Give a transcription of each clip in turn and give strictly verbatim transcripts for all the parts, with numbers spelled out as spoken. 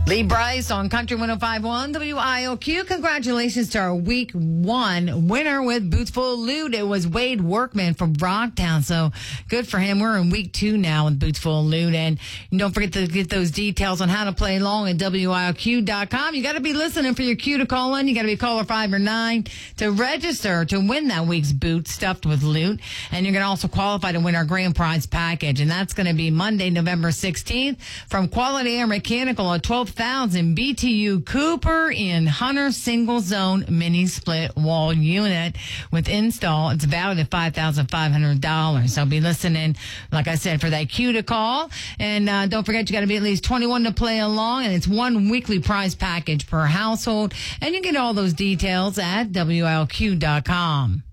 Lee Bryce on Country one oh five point one W I L Q. Congratulations to our week one winner with Boots Full of Loot. It was Wade Workman from Rocktown. So good for him. We're in week two now with Boots Full of Loot. And don't forget to get those details on how to play along at W I L Q dot com. You got to be listening for your cue to call in. You got to be caller five or nine to register to win that week's boot stuffed with loot. And you're going to also qualify to win our grand prize package. And that's going to be Monday, November sixteenth from Quality Air Mechanical, a twelve thousand B T U Cooper in Hunter single zone mini split wall unit with install. It's valued at five thousand five hundred dollars. So be listening, like I said, for that cue to call. And uh, don't forget, you got to be at least twenty-one to play along. And it's one weekly prize package per household. And you get all those details at W I L Q dot com.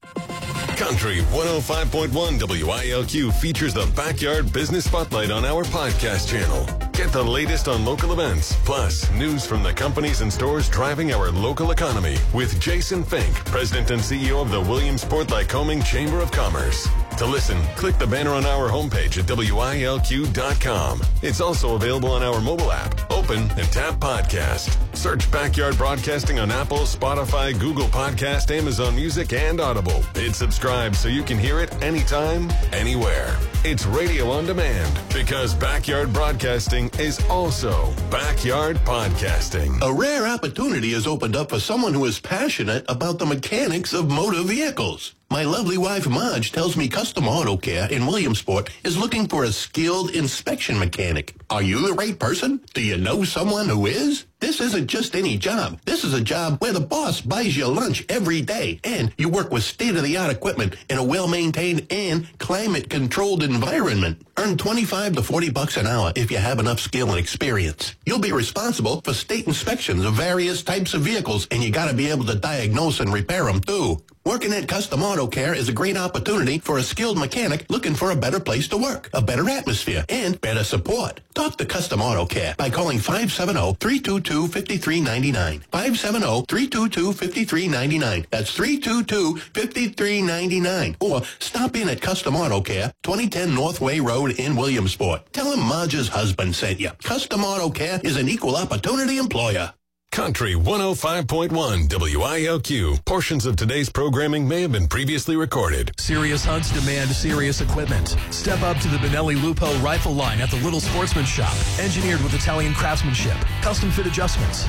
Country one oh five point one W I L Q features the Backyard Business Spotlight on our podcast channel. Get the latest on local events, plus news from the companies and stores driving our local economy with Jason Fink, President and C E O of the Williamsport Lycoming Chamber of Commerce. To listen, click the banner on our homepage at W I L Q dot com. It's also available on our mobile app. Open and tap podcast. Search Backyard Broadcasting on Apple, Spotify, Google Podcast, Amazon Music, and Audible. Hit subscribe so you can hear it anytime, anywhere. It's radio on demand because Backyard Broadcasting is also Backyard Podcasting. A rare opportunity has opened up for someone who is passionate about the mechanics of motor vehicles. My lovely wife, Marge, tells me Custom Auto Care in Williamsport is looking for a skilled inspection mechanic. Are you the right person? Do you know someone who is? This isn't just any job. This is a job where the boss buys you lunch every day, and you work with state-of-the-art equipment in a well-maintained and climate-controlled environment. Earn twenty-five to forty bucks an hour if you have enough skill and experience. You'll be responsible for state inspections of various types of vehicles, and you got to be able to diagnose and repair them, too. Working at Custom Auto Care is a great opportunity for a skilled mechanic looking for a better place to work, a better atmosphere, and better support. Talk to Custom Auto Care by calling five seven zero, three two two, five three nine nine. five seven zero, three two two, five three nine nine. That's three two two, five three nine nine. Or stop in at Custom Auto Care, twenty ten Northway Road in Williamsport. Tell him Marge's husband sent you. Custom Auto Care is an equal opportunity employer. Country one oh five point one W I L Q. Portions of today's programming may have been previously recorded. Serious hunts demand serious equipment. Step up to the Benelli Lupo rifle line at the Little Sportsman Shop. Engineered with Italian craftsmanship, custom fit adjustments,